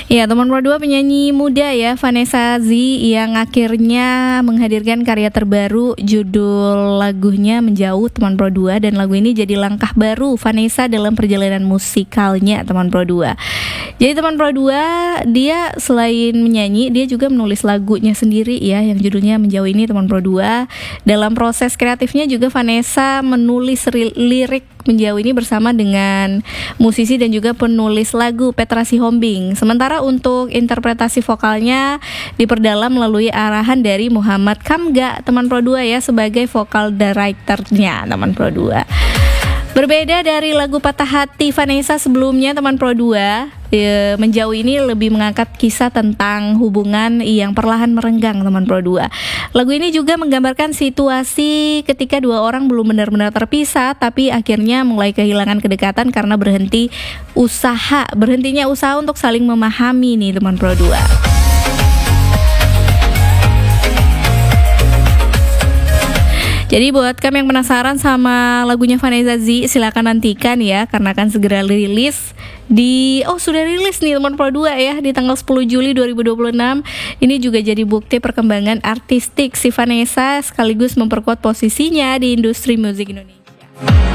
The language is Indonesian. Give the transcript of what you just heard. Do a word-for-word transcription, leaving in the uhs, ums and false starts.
Ya, teman Pro dua penyanyi muda ya, Vanessa Z yang akhirnya menghadirkan karya terbaru, judul lagunya Menjauh, teman Pro dua, dan lagu ini jadi langkah baru Vanessa dalam perjalanan musikalnya, teman Pro dua. Jadi teman Pro dua, dia selain menyanyi, dia juga menulis lagunya sendiri ya, yang judulnya Menjauh ini, teman Pro dua. Dalam proses kreatifnya juga Vanessa menulis ri- lirik Menjauh ini bersama dengan musisi dan juga penulis lagu Petra Sihombing. Sementara untuk interpretasi vokalnya diperdalam melalui arahan dari Muhammad Kamga, teman Pro dua ya, sebagai vokal directornya, teman Pro dua. Berbeda dari lagu Patah Hati Vanessa sebelumnya, teman Pro dua, e, Menjauh ini lebih mengangkat kisah tentang hubungan yang perlahan merenggang, teman Pro dua. Lagu ini juga menggambarkan situasi ketika dua orang belum benar-benar terpisah, tapi akhirnya mulai kehilangan kedekatan karena berhenti usaha, berhentinya usaha untuk saling memahami nih, teman Pro dua. Jadi buat kamu yang penasaran sama lagunya Vanessa Z, silakan nantikan ya, karena akan segera rilis di oh sudah rilis nih teman Pro dua ya, di tanggal sepuluh Juli dua ribu dua puluh enam. Ini juga jadi bukti perkembangan artistik si Vanessa sekaligus memperkuat posisinya di industri musik Indonesia.